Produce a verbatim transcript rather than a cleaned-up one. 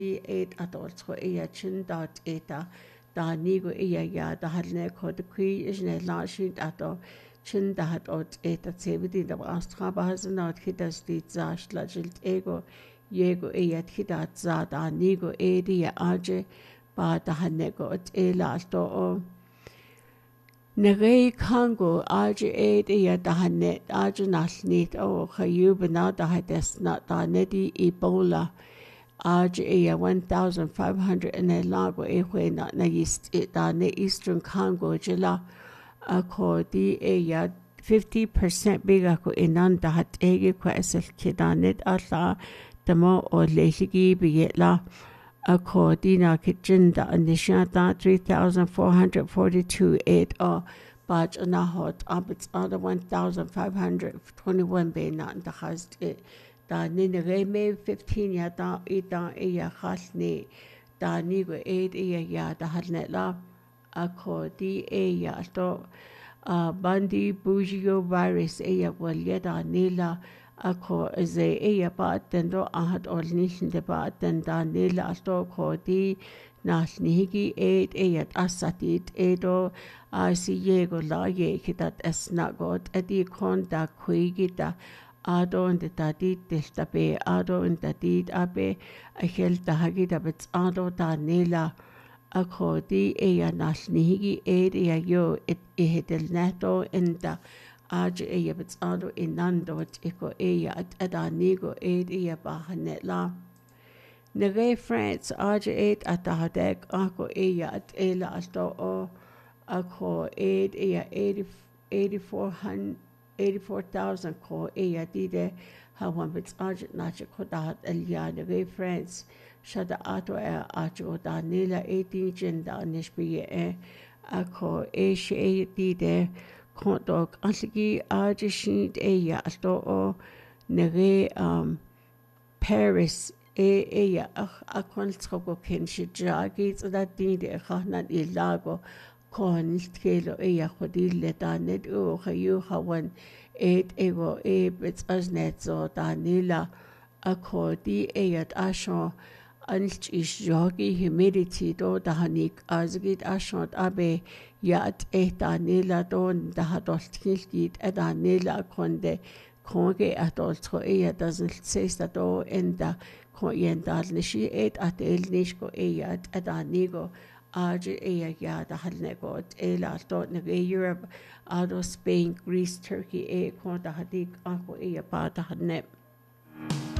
eight adults ko iya chin dot eta da nigo iya ya da halne ko de kui isne la shin ato chin da hat ot eta tsebidi da astra bahazen ot kitas di zash la jilt ego yego iya kita za da nigo edi ya aje ba da halne ko ot ela to o Nagay Congo aje edi ya da halne aje nalnit o khayub na da hates na da nedi Ebola Aja iya one thousand five hundred and a lago e na na east da ne Eastern Congo jila ako di iya fifty percent biga ko inanda hat ege ko esel kidanet atla damo o lehigi biyetla ako di na kitjinda anishata three thousand four hundred forty-two eight o baj anahot abits other one thousand five hundred twenty-one be na da has it da nini me fifteen ya da ita iya khalni da nigo eight iya ya da halne la ako di iya to uh, bandi bujio virus iya walya da nila ako ze iya ba tendo ahad ol nishin de ba tenda nila to ko di nahlnihigi eight iya asatit edo a si yego la ye kitat esnagot edi kon da kuigita Ado und da dit delta be ado und da dit abe a hel da hagi da bets ado da nela a kodi e ya nalnihigi e ya yo et e hedel neto in da aj e ya bets ado inando et eko e ya at ada nigo e ya ba hanetla Neve France aj et at da hadek ako e ya at ela asto o ako e ya eighty-four hundred eighty-four thousand ko eya dide hawan bits arjit nache ko dahat eliane ve France shada ato e acho da nila eighteen jinda nishbiye e ako e she dide kontok ansigi aje shint eya asto o nege um Paris e eya akon tsoko ken shijagi tsada dide khahnan ilago kon kelo eya khodile da net o khayu hawan et ego e bits aznet so da nila akodi eyat asho anch is jogi humidity do da hanik azgit ashot abe yat e da nila don da hadolt kiltit da nila konde konge adolt ko eya doesn't say that do enda ko yendal nishi et at el nishko eyat da nigo Aja eya ya da halnego ela dot nege Europe ado Spain Greece Turkey e ko da hadik ako eya pa da hanep